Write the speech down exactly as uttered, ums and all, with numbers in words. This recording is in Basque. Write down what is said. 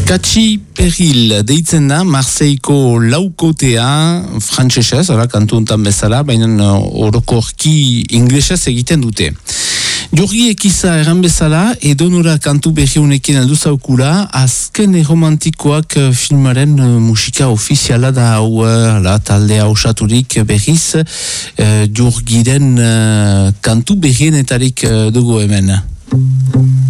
Katxi Peril deitzen da Marseilleko laukotea frantsesez, ara kantu hontan bezala, baina orokorki inglesez egiten dute. Jorgi Ekiza erran bezala, edonora kantu berri honekin aldu zaukula, azken erromantikoak filmaren musika ofiziala da hau, ala, taldea osaturik berriz, uh, Jorgiren uh, kantu berrienetarik uh, dugu hemen.